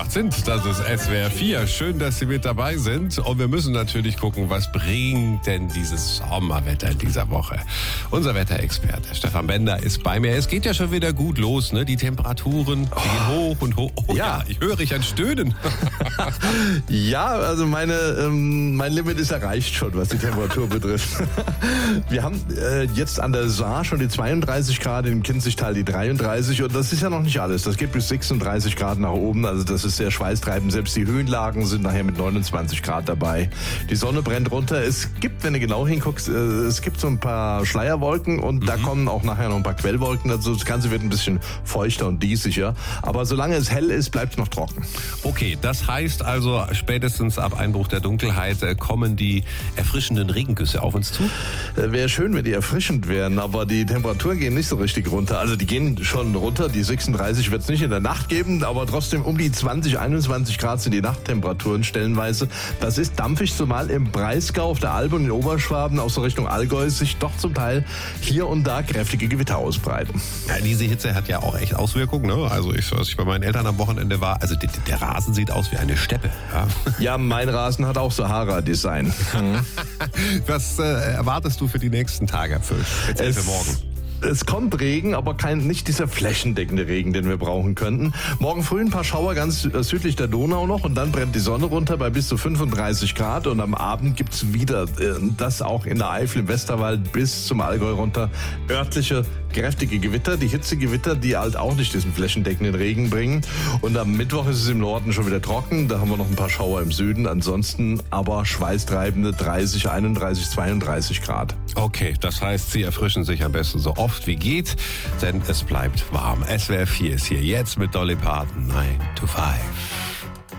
8 sind. Das ist SWR 4. Schön, dass Sie mit dabei sind. Und wir müssen natürlich gucken, was bringt denn dieses Sommerwetter in dieser Woche. Unser Wetterexperte Stefan Bender ist bei mir. Es geht ja schon wieder gut los, ne? Die Temperaturen gehen hoch und hoch. Oh ja, ich höre ein Stöhnen. Ja, also mein Limit ist erreicht schon, was die Temperatur betrifft. Wir haben jetzt an der Saar schon die 32 Grad, im Kinzigtal die 33 und das ist ja noch nicht alles. Das geht bis 36 Grad nach oben, also das ist sehr schweißtreibend. Selbst die Höhenlagen sind nachher mit 29 Grad dabei. Die Sonne brennt runter. Es gibt, wenn du genau hinguckst, es gibt so ein paar Schleierwolken und da kommen auch nachher noch ein paar Quellwolken. Also das Ganze wird ein bisschen feuchter und diesiger. Aber solange es hell ist, bleibt es noch trocken. Okay, das heißt also, spätestens ab Einbruch der Dunkelheit kommen die erfrischenden Regengüsse auf uns zu? Wäre schön, wenn die erfrischend wären, aber die Temperaturen gehen nicht so richtig runter. Also die gehen schon runter. Die 36 wird es nicht in der Nacht geben, aber trotzdem um die 20, 21 Grad sind die Nachttemperaturen stellenweise. Das ist dampfig, zumal im Breisgau, auf der Alb und in Oberschwaben, auch so Richtung Allgäu, sich doch zum Teil hier und da kräftige Gewitter ausbreiten. Ja, diese Hitze hat ja auch echt Auswirkungen, ne? Also als ich bei meinen Eltern am Wochenende war, also der Rasen sieht aus wie eine Steppe. Ja, mein Rasen hat auch Sahara-Design. Was erwartest du für die nächsten Tage, für morgen? Es kommt Regen, aber nicht dieser flächendeckende Regen, den wir brauchen könnten. Morgen früh ein paar Schauer ganz südlich der Donau noch und dann brennt die Sonne runter bei bis zu 35 Grad und am Abend gibt's wieder, das auch in der Eifel, im Westerwald bis zum Allgäu runter, örtliche kräftige Gewitter, die Hitzegewitter, die halt auch nicht diesen flächendeckenden Regen bringen. Und am Mittwoch ist es im Norden schon wieder trocken, da haben wir noch ein paar Schauer im Süden, ansonsten aber schweißtreibende 30, 31, 32 Grad. Okay, das heißt, Sie erfrischen sich am besten so oft wie geht, denn es bleibt warm. SWR 4 ist hier jetzt mit Dolly Parton, 9 to 5.